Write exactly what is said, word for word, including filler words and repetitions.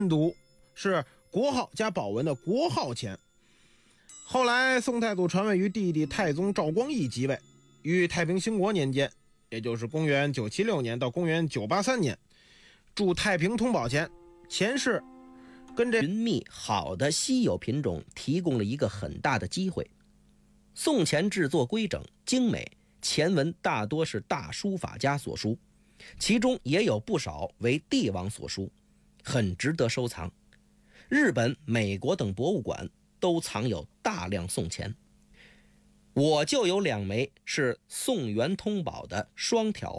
读是国号加宝文的国号钱。后来宋太祖传位于弟弟太宗赵光义即位，于太平兴国年间，也就是公元九七六年到公元九八三年，铸太平通宝钱。钱是跟这寻觅好的稀有品种提供了一个很大的机会。宋钱制作规整精美，钱文大多是大书法家所书，其中也有不少为帝王所书，很值得收藏。日本、美国等博物馆都藏有大量宋钱。我就有两枚是宋元通宝的双条